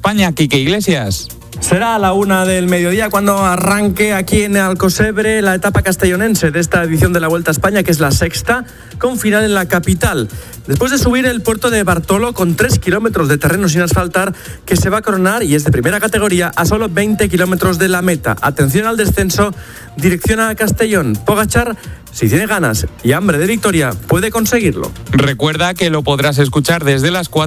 España, Quique Iglesias. Será a la 1 del mediodía cuando arranque aquí en Alcosebre la etapa castellonense de esta edición de la Vuelta a España, que es la sexta, con final en la capital. Después de subir el puerto de Bartolo con 3 kilómetros de terreno sin asfaltar, que se va a coronar, y es de primera categoría, a solo 20 kilómetros de la meta. Atención al descenso, dirección a Castellón. Pogačar, si tiene ganas y hambre de victoria, puede conseguirlo. Recuerda que lo podrás escuchar desde las 4